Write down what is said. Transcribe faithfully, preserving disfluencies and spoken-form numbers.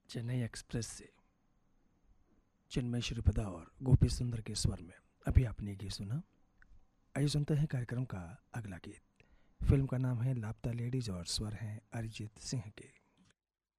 Chennai express से चिन्मय श्रीपदा और गोपी सुंदर के स्वर में अभी आपने गीत सुना। आइए सुनते हैं कार्यक्रम का अगला गीत। फिल्म का नाम है लापता लेडीज और स्वर हैं अरिजीत सिंह के।